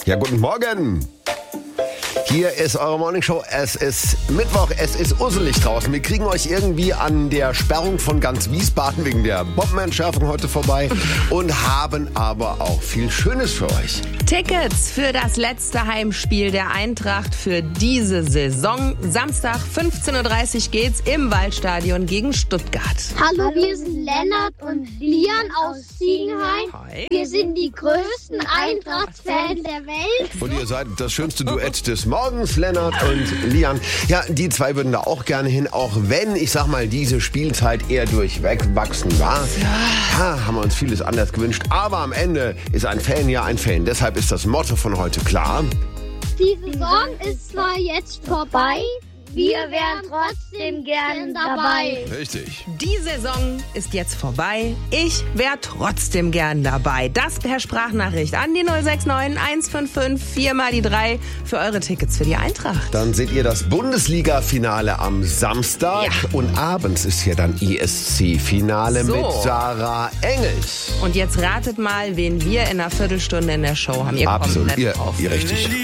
Ja, guten Morgen. Hier ist eure Morningshow. Es ist Mittwoch, es ist usselig draußen. Wir kriegen euch irgendwie an der Sperrung von ganz Wiesbaden wegen der Bombenentschärfung heute vorbei und haben aber auch viel Schönes für euch. Tickets für das letzte Heimspiel der Eintracht für diese Saison. Samstag 15.30 Uhr geht's im Waldstadion gegen Stuttgart. Hallo, wir sind Lennart und Lian aus Ziegenhain. Hi. Wir sind die größten Eintracht-Fans der Welt. Und ihr seid das schönste Duett des Morgens, Lennart und Lian. Ja, die zwei würden da auch gerne hin, auch wenn, ich sag mal, diese Spielzeit eher durchwachsen war. Ja, haben wir uns vieles anders gewünscht. Aber am Ende ist ein Fan ja ein Fan. Deshalb ist das Motto von heute klar. Die Saison ist zwar jetzt vorbei, wir wären trotzdem gern dabei. Richtig. Die Saison ist jetzt vorbei. Ich wäre trotzdem gern dabei. Das per Sprachnachricht an die 069 155 4 mal die 3 für eure Tickets für die Eintracht. Dann seht ihr das Bundesliga-Finale am Samstag. Ja. Und abends ist hier dann ESC-Finale So. mit Sarah Engels. Und jetzt ratet mal, wen wir in einer Viertelstunde in der Show haben. Ihr kommt Absolut. nicht Ihr drauf. richtig.